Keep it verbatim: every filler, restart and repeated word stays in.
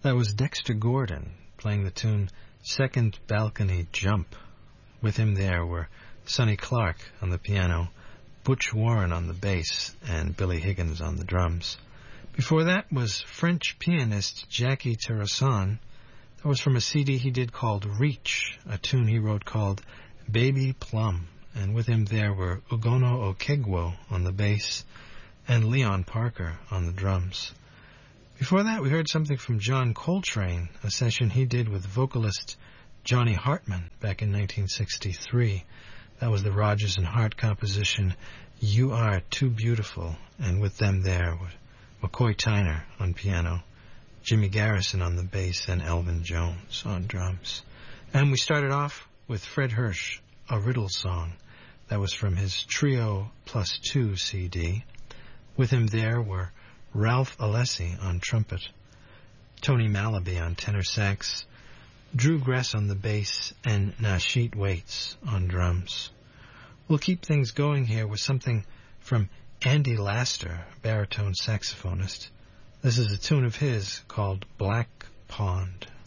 That was Dexter Gordon playing the tune Second Balcony Jump. With him there were Sonny Clark on the piano, Butch Warren on the bass, and Billy Higgins on the drums. Before that was French pianist Jackie Terrasson. That was from a C D he did called Reach, a tune he wrote called Baby Plum. And with him there were Ugono Okegwo on the bass and Leon Parker on the drums. Before that, we heard something from John Coltrane, a session he did with vocalist Johnny Hartman back in nineteen sixty-three. That was the Rodgers and Hart composition, You Are Too Beautiful, and with them there were McCoy Tyner on piano, Jimmy Garrison on the bass, and Elvin Jones on drums. And we started off with Fred Hirsch, A Riddle Song. That was from his Trio Plus Two C D. With him there were Ralph Alessi on trumpet, Tony Malaby on tenor sax, Drew Gress on the bass, and Nasheet Waits on drums. We'll keep things going here with something from Andy Laster, baritone saxophonist. This is a tune of his called Black Pond.